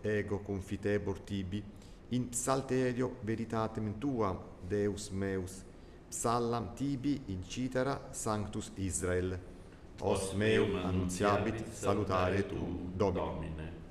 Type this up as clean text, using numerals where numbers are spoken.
ego confitebor tibi, in psalterio veritatem tua, Deus meus, psallam tibi incitera Sanctus Israel. Os meum annunciabit salutare tu, Domine.